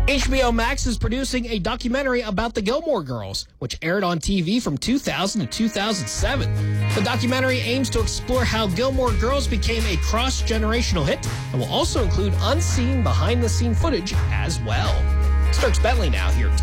HBO Max is producing a documentary about the Gilmore Girls, which aired on TV from 2000 to 2007. The documentary aims to explore how Gilmore Girls became a cross-generational hit and will also include unseen behind-the-scene footage as well. Starks Bentley now here.